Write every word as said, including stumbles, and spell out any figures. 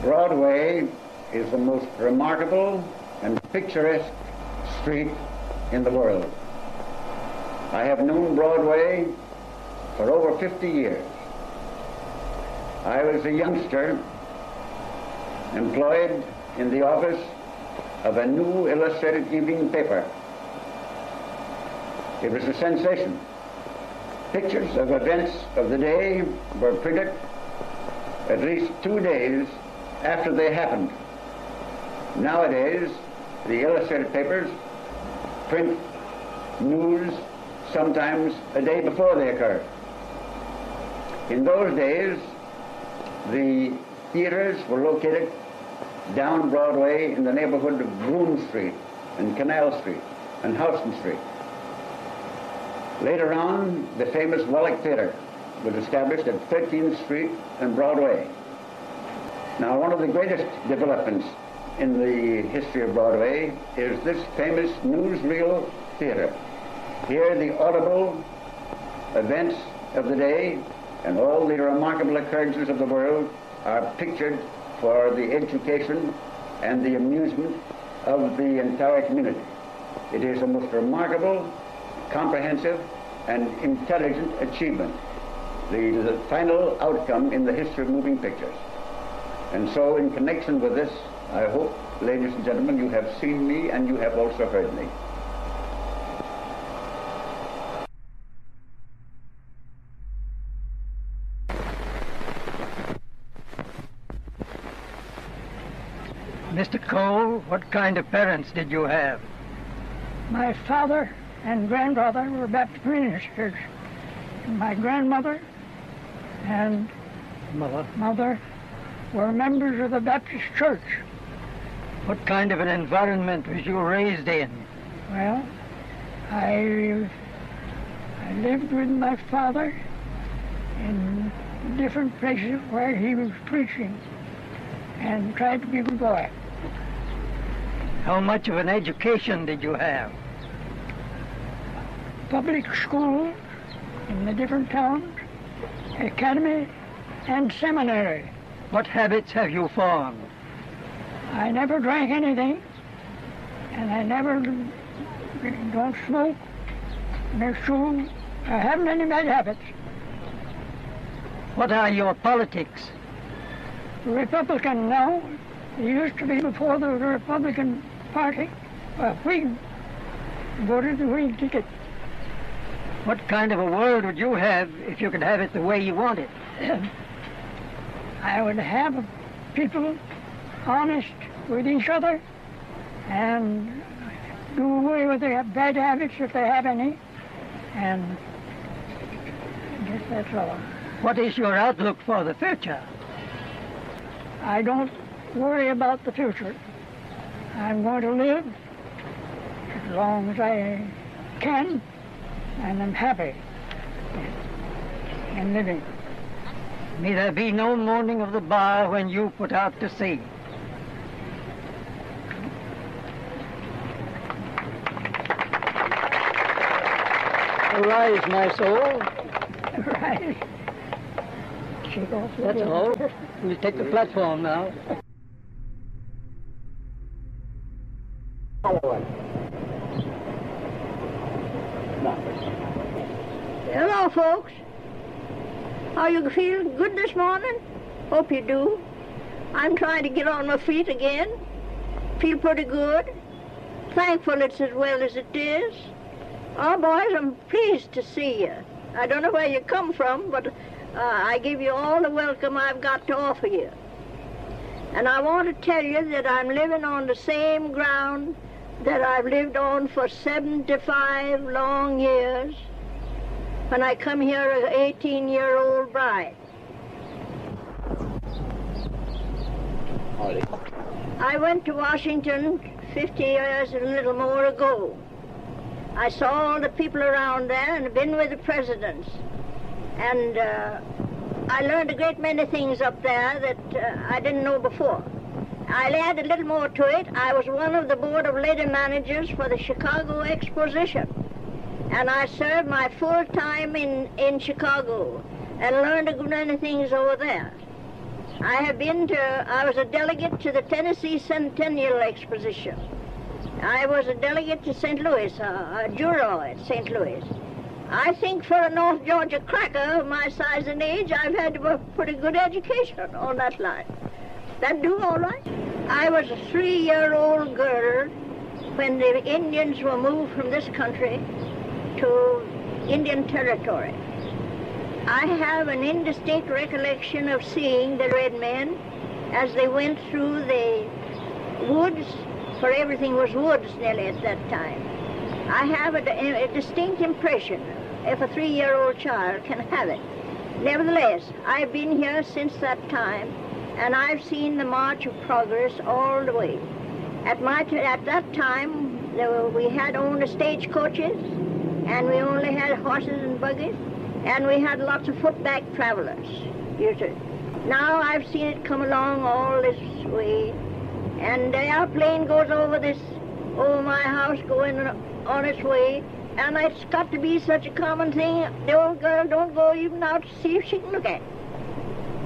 Broadway is the most remarkable and picturesque street in the world. I have known Broadway for over fifty years. I was a youngster employed in the office of a new illustrated evening paper. It was a sensation. Pictures of events of the day were printed at least two days after they happened. Nowadays, the illustrated papers print news sometimes a day before they occur. In those days, the theaters were located down Broadway in the neighborhood of Broome Street and Canal Street and Houston Street. Later on, the famous Wallach Theater was established at thirteenth Street and Broadway. Now, one of the greatest developments in the history of Broadway is this famous newsreel theater. Here, the audible events of the day and all the remarkable occurrences of the world are pictured for the education and the amusement of the entire community. It is a most remarkable, comprehensive, and intelligent achievement, the, the final outcome in the history of moving pictures. And so, in connection with this, I hope, ladies and gentlemen, you have seen me and you have also heard me. Mister Cole, what kind of parents did you have? My father and grandfather were Baptist ministers. My grandmother and Mother. mother were members of the Baptist church. What kind of an environment was you raised in? Well, I, I lived with my father in different places where he was preaching and tried to be a good boy. How much of an education did you have? Public schools in the different towns, academy, and seminary. What habits have you formed? I never drank anything, and I never don't smoke, no chew. I haven't any bad habits. What are your politics? Republican now. It used to be before the Republican Party. Well, we voted the Whig ticket. What kind of a world would you have if you could have it the way you want it? I would have people honest with each other and do away with their bad habits if they have any, and I guess that's all. What is your outlook for the future? I don't worry about the future. I'm going to live as long as I can, and I'm happy in living. May there be no mourning of the bar when you put out to sea. Arise, my soul. Right. Shake off the That's all. We'll take the platform now. Hello, folks. How you feeling? Good this morning? Hope you do. I'm trying to get on my feet again. Feel pretty good. Thankful it's as well as it is. Oh, boys, I'm pleased to see you. I don't know where you come from, but uh, I give you all the welcome I've got to offer you. And I want to tell you that I'm living on the same ground that I've lived on for seventy-five long years when I come here as an eighteen-year-old bride. I went to Washington fifty years and a little more ago. I saw all the people around there and been with the presidents. And uh, I learned a great many things up there that uh, I didn't know before. I'll add a little more to it. I was one of the board of lady managers for the Chicago Exposition. And I served my full time in, in Chicago and learned a good many things over there. I have been to, I was a delegate to the Tennessee Centennial Exposition. I was a delegate to Saint Louis, a, a juror at Saint Louis. I think for a North Georgia cracker of my size and age, I've had a pretty good education on that line. That do all right. I was a three-year-old girl when the Indians were moved from this country to Indian Territory. I have an indistinct recollection of seeing the red men as they went through the woods, for everything was woods nearly at that time. I have a, a distinct impression, if a three-year-old child can have it. Nevertheless, I've been here since that time, and I've seen the march of progress all the way. At, my t at that time, there were, we had only stagecoaches, and we only had horses and buggies, and we had lots of footback travelers, usually. Now I've seen it come along all this way, and the airplane goes over this, over my house, going on its way, and it's got to be such a common thing, the old girl don't go even out to see if she can look at it.